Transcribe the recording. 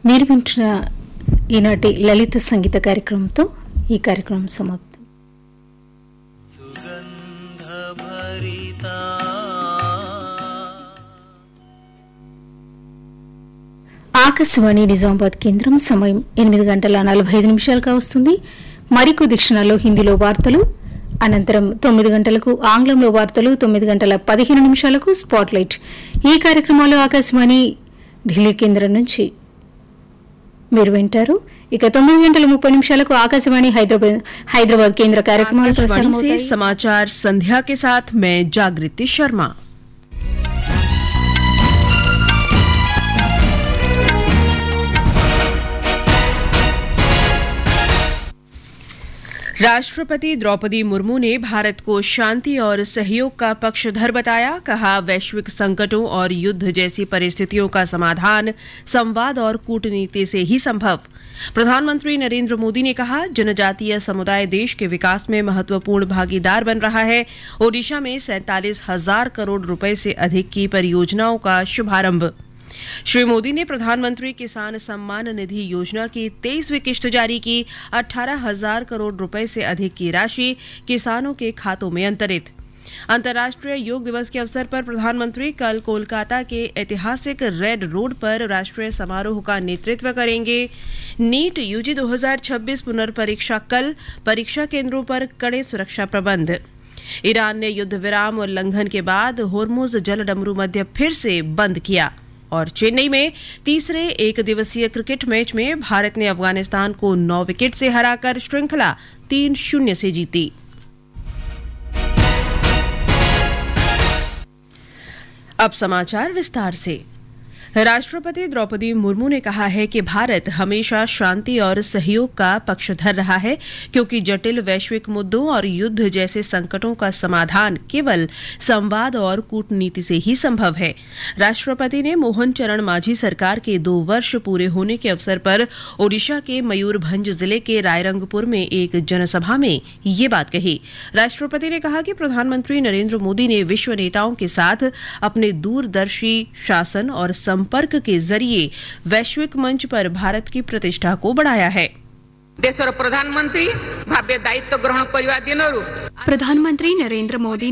మీరు వింటున్న ఈనాటి లలిత సంగీత కార్యక్రమంతో ఈ కార్యక్రమం సమాప్తం. ఆకాశవాణి నిజామాబాద్ కేంద్రం సమయం 8:45 వస్తుంది. మరికొద్ది క్షణాల్లో హిందీలో వార్తలు, అనంతరం 9 గంటలకు ఆంగ్లంలో వార్తలు, 9:15 స్పాట్లైట్. ఈ కార్యక్రమాలు ఆకాశవాణి ఢిల్లీ కేంద్రం నుంచి మీరు వింటారు. ఇక 9:30 ఆకాశవాణి హైదరాబాద్ కేంద్ర కార్యక్రమాలు ప్రసారమవుతాయి. समाचार संध्या के साथ मैं जागृति शर्मा. राष्ट्रपति द्रौपदी मुर्मू ने भारत को शांति और सहयोग का पक्षधर बताया. कहा, वैश्विक संकटों और युद्ध जैसी परिस्थितियों का समाधान संवाद और कूटनीति से ही संभव. प्रधानमंत्री नरेंद्र मोदी ने कहा, जनजातीय समुदाय देश के विकास में महत्वपूर्ण भागीदार बन रहा है. ओडिशा में 47,000 करोड़ रुपए से अधिक की परियोजनाओं का शुभारंभ. श्री मोदी ने प्रधानमंत्री किसान सम्मान निधि योजना की 23वीं किश्त जारी की. 18,000 करोड़ रुपए से अधिक की राशि किसानों के खातों में अंतरित. अंतर्राष्ट्रीय योग दिवस के अवसर पर प्रधानमंत्री कल कोलकाता के ऐतिहासिक रेड रोड पर राष्ट्रीय समारोह का नेतृत्व करेंगे. नीट यूजी 2026 पुनर्परीक्षा कल, परीक्षा केंद्रों पर कड़े सुरक्षा प्रबंध. ईरान ने युद्ध विराम उल्लंघन के बाद होर्मुज जलडमरू मध्य फिर से बंद किया. और चेन्नई में तीसरे एक दिवसीय क्रिकेट मैच में भारत ने अफगानिस्तान को 9 विकेट से हराकर श्रृंखला 3-0 से जीती. अब समाचार विस्तार से. राष्ट्रपति द्रौपदी मुर्मू ने कहा है कि भारत हमेशा शांति और सहयोग का पक्षधर रहा है, क्योंकि जटिल वैश्विक मुद्दों और युद्ध जैसे संकटों का समाधान केवल संवाद और कूटनीति से ही संभव है. राष्ट्रपति ने मोहन चरण मांझी सरकार के 2 वर्ष पूरे होने के अवसर पर ओडिशा के मयूरभंज जिले के रायरंगपुर में एक जनसभा में ये बात कही. राष्ट्रपति ने कहा कि प्रधानमंत्री नरेंद्र मोदी ने विश्व नेताओं के साथ अपने दूरदर्शी शासन और संपर्क के जरिए वैश्विक मंच पर भारत की प्रतिष्ठा को बढ़ाया है. देशर प्रधानमंत्री भाव्य दायित्व ग्रहण करने प्रधानमंत्री नरेंद्र मोदी